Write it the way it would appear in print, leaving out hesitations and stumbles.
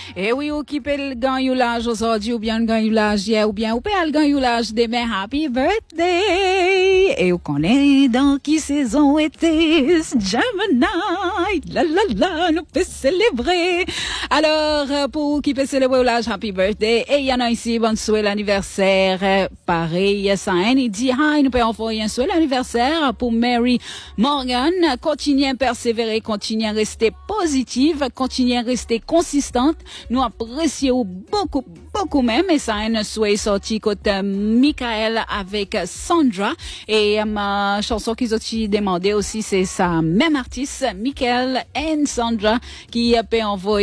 Et oui, ou qui peut le gagner l'âge aujourd'hui, ou bien le gagner l'âge hier, ou bien ou peut le gagner l'âge demain. Happy birthday! Et on connaît dans qui saison était Gemini. La la la, nous peut célébrer. Alors, pour qui peut célébrer l'âge, happy birthday. Et il y en a ici, bonne souhait l'anniversaire. Pareil, ça, il dit, hi, nous peut envoyer un souhait l'anniversaire pour Mary Morgan. Continuez à persévérer, continuez à rester positive, continuez à rester consistante. Nous apprécions beaucoup même. Et ça, un souhait sorti côté Michael avec Sandra. Et ma chanson qu'ils ont demandé aussi, c'est sa même artiste, Michael et Sandra, qui a envoyé